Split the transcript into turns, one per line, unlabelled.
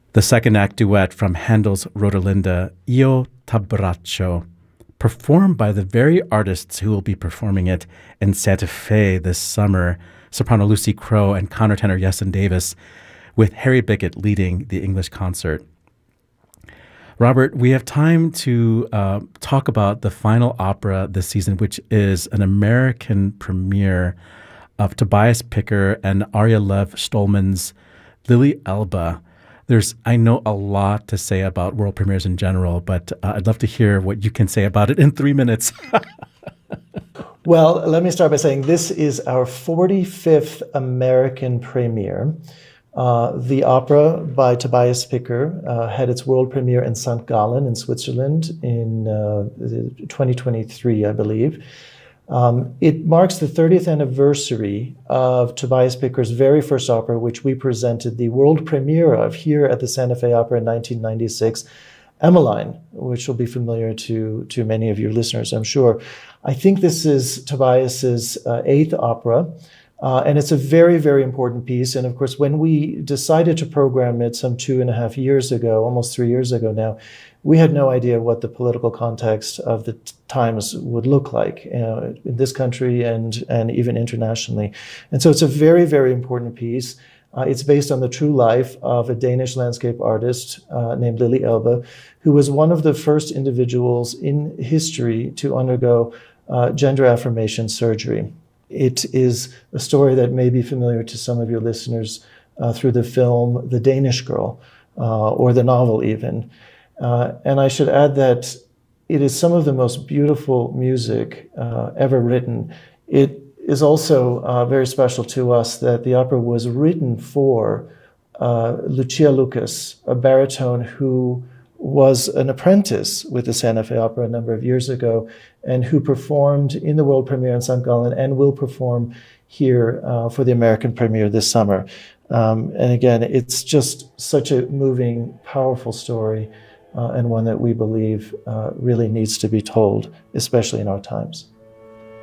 The second act duet from Handel's Rodelinda, Io t'abbraccio, performed by the very artists who will be performing it in Santa Fe this summer, soprano Lucy Crowe and countertenor Yeson Davis, with Harry Bickett leading the English concert. Robert, we have time to talk about the final opera this season, which is an American premiere of Tobias Picker and Arya Lev Stolman's Lily Elba. I know a lot to say about world premieres in general, but I'd love to hear what you can say about it in 3 minutes.
Well, let me start by saying this is our 45th American premiere. The opera by Tobias Picker had its world premiere in St. Gallen in Switzerland in 2023, I believe. It marks the 30th anniversary of Tobias Picker's very first opera, which we presented the world premiere of here at the Santa Fe Opera in 1996, Emmeline, which will be familiar to many of your listeners, I'm sure. I think this is Tobias's eighth opera, and it's a very, very important piece. And of course, when we decided to program it some 2.5 years ago, almost 3 years ago now, we had no idea what the political context of the times would look like in this country and even internationally. And so it's a very, very important piece. It's based on the true life of a Danish landscape artist named Lily Elbe, who was one of the first individuals in history to undergo gender affirmation surgery. It is a story that may be familiar to some of your listeners through the film The Danish Girl, or the novel even. And I should add that it is some of the most beautiful music ever written. It is also very special to us that the opera was written for Lucia Lucas, a baritone who was an apprentice with the Santa Fe Opera a number of years ago and who performed in the world premiere in St. Gallen and will perform here for the American premiere this summer. And again, it's just such a moving, powerful story. And one that we believe really needs to be told, especially in our times.